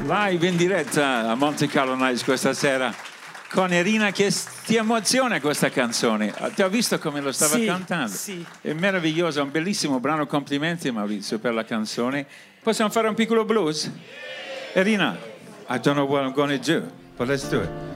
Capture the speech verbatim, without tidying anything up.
Live in diretta a Monte Carlo Nights questa sera con Erina che ti emoziona questa canzone. Ti ho visto come lo stava sì, cantando. Sì. È meraviglioso, un bellissimo brano. Complimenti Maurizio per la canzone. Possiamo fare un piccolo blues? Erina, I don't know what I'm gonna do, but let's do it.